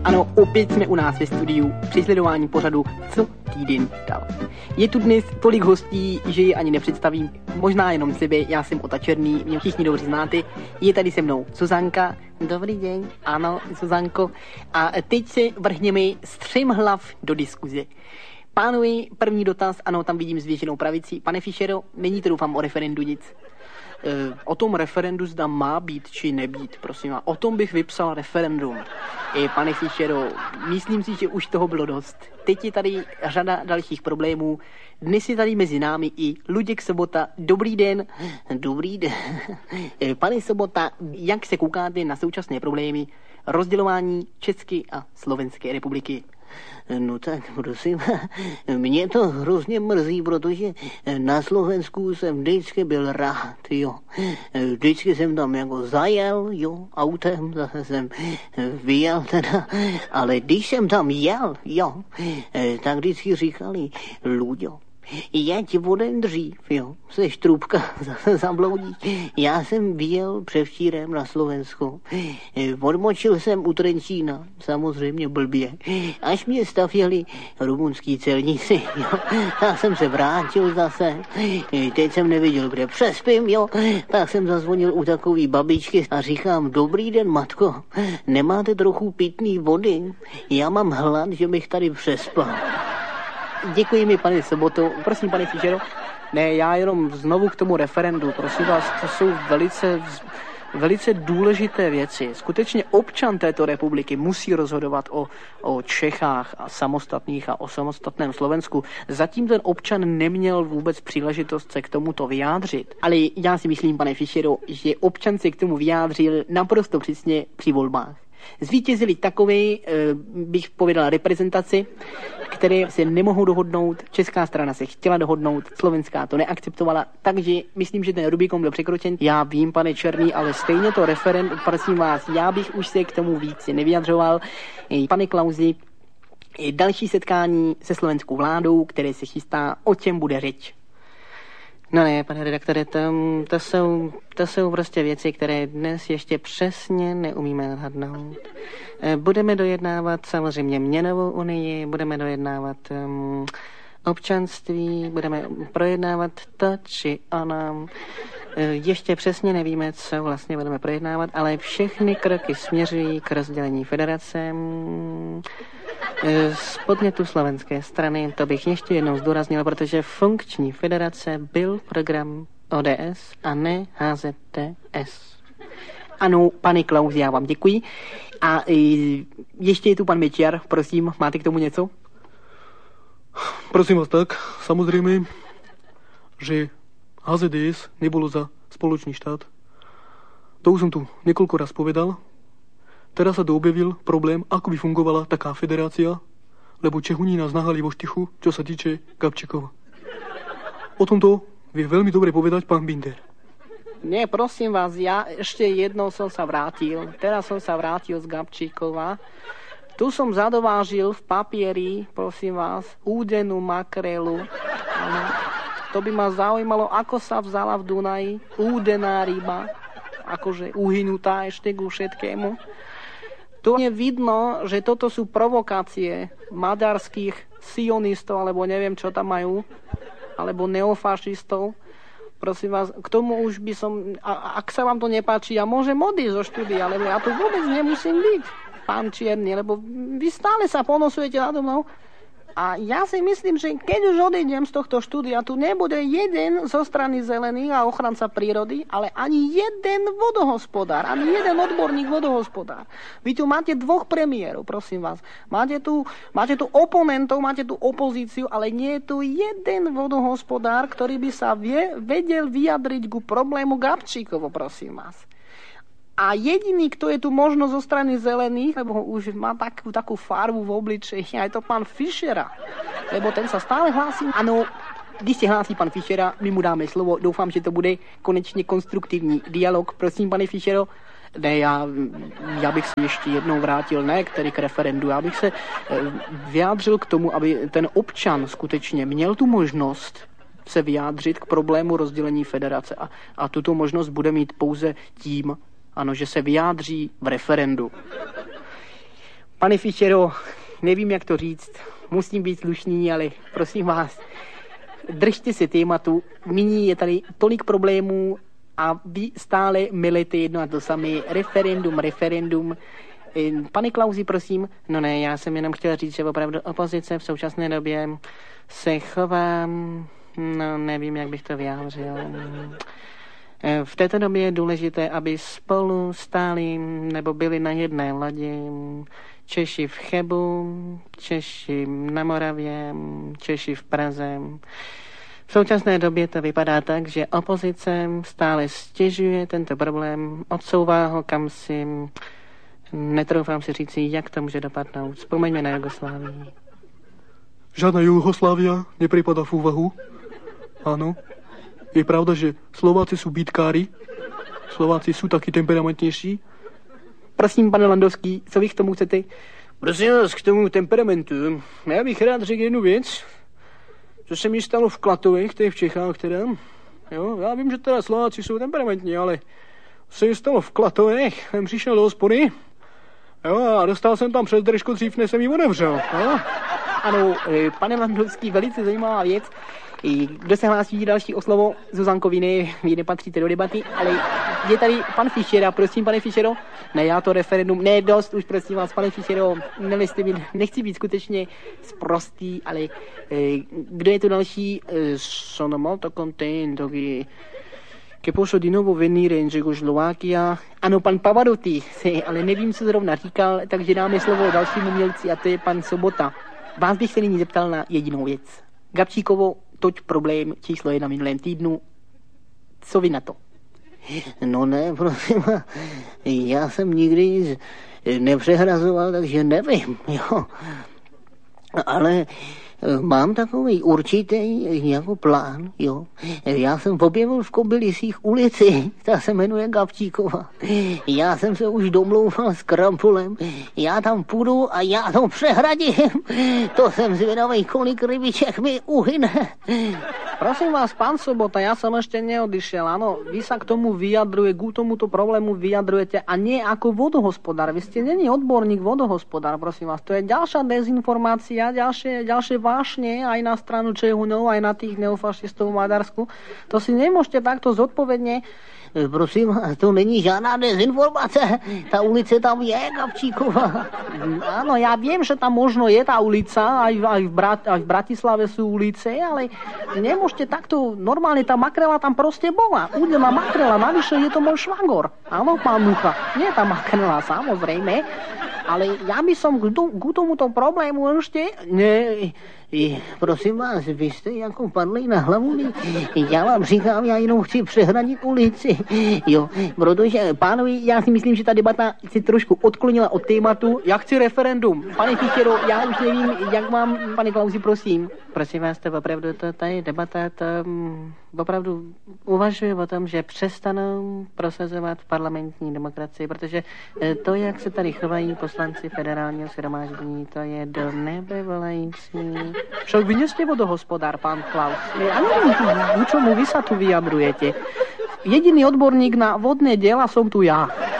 Ano, opět jsme u nás ve studiu při sledování pořadu Co týden dal. Je tu dnes tolik hostí, že je ani nepředstavím, možná jenom sebe, já jsem Ota Černý, mě všichni dobře znáte. Je tady se mnou Zuzanka. Dobrý den. Ano, Zuzanko. A teď se vrhněme z 3 hlav do diskuze. Pánovi, první dotaz, ano, tam vidím zvětšenou pravici. Pane Fischero, není to doufám o referendu nic? O tom referendu zda má být či nebýt, prosím vás. O tom bych vypsal referendum. Pane Fischero, myslím si, že už toho bylo dost. Teď je tady řada dalších problémů. Dnes je tady mezi námi i Luděk Sobota. Dobrý den. Dobrý den. Pane Sobota, jak se koukáte na současné problémy rozdělování České a Slovenské republiky? No tak prosím, mě to hrozně mrzí, protože na Slovensku jsem vždycky byl rád, jo. Vždycky jsem tam jako zajel, jo, autem, zase jsem vyjel teda, ale když jsem tam jel, jo, tak vždycky říkali, Luďo, jeď vodem dřív, jo, seš trubka, zase zabloudíš. Já jsem vyjel převčírem na Slovensko, odmočil jsem u Trenčína, samozřejmě blbě, až mě stavěli rumunský celníci, jo, tak jsem se vrátil zase, teď jsem nevěděl, kde přespím, jo, tak jsem zazvonil u takový babičky a říkám, dobrý den, matko, nemáte trochu pitný vody? Já mám hlad, že bych tady přespal. Děkuji mi, pane Soboto. Prosím, pane Fischero. Ne, já jenom znovu k tomu referendu. Prosím vás, to jsou velice důležité věci. Skutečně občan této republiky musí rozhodovat o Čechách a samostatných a o samostatném Slovensku. Zatím ten občan neměl vůbec příležitost se k tomuto vyjádřit. Ale já si myslím, pane Fischero, že občan se k tomu vyjádřil naprosto přesně při volbách. Zvítězili takové, bych povedal, reprezentaci, které se nemohou dohodnout. Česká strana se chtěla dohodnout, slovenská to neakceptovala, takže myslím, že ten Rubikon byl překročen. Já vím, pane Černý, ale stejně to referendum, prosím vás, já bych už se k tomu víc nevyjadřoval. Pane Klausi, další setkání se slovenskou vládou, které se chystá, o čem bude řeč? No ne, pane redaktore, to jsou prostě věci, které dnes ještě přesně neumíme odhadnout. Budeme dojednávat samozřejmě měnovou unii, budeme dojednávat občanství, budeme projednávat to či ono. Ještě přesně nevíme, co vlastně budeme projednávat, ale všechny kroky směřují k rozdělení federace. Z podnětu slovenské strany, to bych ještě jednou zdůraznil, protože funkční federace byl program ODS a ne HZDS. Ano, pane Klausi, já vám děkuji. A ještě je tu pan Mečiar, prosím, máte k tomu něco? Prosím vás tak, samozrejme, že HZDS nebolo za spoločný štát. To už som tu niekoľko raz povedal. Teraz sa objavil problém, ako by fungovala taká federácia, lebo Čehuní nás nahali vo štychu, čo sa týče Gabčíkova. O tomto vie veľmi dobre povedať pán Binder. Nie, prosím vás, ja ešte jednou som sa vrátil. Teraz som sa vrátil z Gabčíkova. Tu som zadovážil v papieri, prosím vás, údenú makrelu. Ano. To by ma zaujímalo, ako sa vzala v Dunaji údená ryba, akože uhynutá ešte ku všetkému. Tu je vidno, že toto sú provokácie maďarských sionistov, alebo neviem, čo tam majú, alebo neofašistov. Prosím vás, k tomu už by som, ak sa vám to nepáči, ja môžem odísť zo štúdia, lebo ja tu vôbec nemusím byť, pán Čierny, lebo vy stále sa ponosujete nado mnou. A ja si myslím, že keď už odejdem z tohto štúdia, tu nebude jeden zo strany zelených a ochranca prírody, ale ani jeden vodohospodár, ani jeden odborník vodohospodár. Vy tu máte 2 premiérov, prosím vás. Máte tu oponentov, máte tu opozíciu, ale nie je tu jeden vodohospodár, ktorý by sa vedel vyjadriť ku problému Gabčíkovo, prosím vás. A jediný, kto je tu možno zo strany zelených, lebo už má takú farbu v obličeji, aj to pán Fischera, lebo ten sa stále hlási. Ano, když se hlásí pan Fischera, my mu dáme slovo. Doufám, že to bude konečně konstruktivní dialog. Prosím, pane Fischero. Ne, já bych se ještě jednou vrátil, ne k referendu, já bych se vyjádřil k tomu, aby ten občan skutečně měl tu možnost se vyjádřit k problému rozdělení federace a tuto možnost bude mít pouze tím, ano, že se vyjádří v referendu. Pane Fischero, nevím, jak to říct. Musím být slušný, ale prosím vás, držte se tématu. Nyní je tady tolik problémů a vy stále milete jedno a to samé. Referendum. Pane Klausi, prosím. No ne, já jsem jenom chtěl říct, že opravdu opozice v současné době se chová, no nevím, jak bych to vyjádřil. V této době je důležité, aby spolu stáli nebo byli na jedné lodi. Češi v Chebu, Češi na Moravě, Češi v Praze. V současné době to vypadá tak, že opozice stále stěžuje tento problém, odsouvá ho kam si. Netroufám si říct, jak to může dopadnout. Vzpomeňme na Jugoslávii. Žádná Jugoslávia nepripadá v úvahu. Áno. Je pravda, že Slováci sú bitkári. Slováci sú taky temperamentnější. Prosím, pane Landovský, co vy k tomu chcete? Prosím vás, k tomu temperamentu. Já bych rád řekl jednu věc, co se mi stalo v Klatovech, to je v Čechách teda. Jo, já vím, že teda Slováci jsou temperamentní, ale se mi stalo v Klatovech, jsem přišel do hospody, jo, a dostal jsem tam přes držku dřív, než jsem ji otevřel. Jo. Ano, pane Landovský, velice zajímavá věc. Kdo se hlásí další o slovo? Zuzanko, vy nepatříte do debaty, ale je tady pan Fischera, prosím, pane Fischero. Ne, já to referendum, ne, dost, už prosím vás, pane Fischero, nechci být skutečně sprostý, ale kdo je tu další? Sono molto contento che posso di nuovo venire in Čechoslovakia. Ano, pan Pavarotti, ale nevím, co zrovna říkal, takže dáme slovo dalšímu mělci a to je pan Sobota. Vás bych se nyní zeptal na jedinou věc. Gabčíkovo, toť problém číslo 1 minulém týdnu. Co vy na to? No ne, prosím, já jsem nikdy nic nepřehrazoval, takže nevím, jo. Ale mám takový určitý jako plán, jo. Já jsem objevil v Kobylisích ulici, ta se jmenuje Gabčíkova. Já jsem se už domlouval s Krampulem, já tam půjdu a já to přehradím. To jsem zvědavý, kolik rybiček mi uhyne. Prosím vás, pán Sobota, ja som ešte neodišiel. Áno, vy sa k tomu vyjadrujete, k tomuto problému vyjadrujete a nie ako vodohospodár. Vy ste není odborník vodohospodár, prosím vás. To je ďalšia dezinformácia, ďalšie vášne aj na stranu Čehunov, aj na tých neofašistov v Maďarsku. To si nemôžete takto zodpovedne. Prosím, to není žádná dezinformace. Ta ulice tam je, Gabčíková. Áno, ja viem, že tam možno je tá ulica, aj v Bratislave sú ulice, ale nemôžete takto, normálne tá makrela tam proste bola. Údená makrela, navyše je to môj švagor. Áno, pán Mucha, nie tá makrela, samozrejme. Ale ja by som k tomuto problému ešte... Prosím vás, vy jste jako padli na hlavu. Já vám říkám, já jenom chci přehradit ulici. Jo, protože, pánovi, já si myslím, že ta debata si trošku odklonila od tématu. Já chci referendum. Pane Fischero, já už nevím, jak mám, pane Klausi, prosím. Prosím vás, to opravdu, tady debata, to opravdu uvažuji o tom, že přestanou prosazovat parlamentní demokracii, protože to, jak se tady chovají poslanci federálního shromáždění, to je do nebe volající. Však vy nie ste vodohospodár, pán Klaus. Ja neviem, k čomu vy sa tu vyjadrujete. Jediný odborník na vodné diela som tu ja.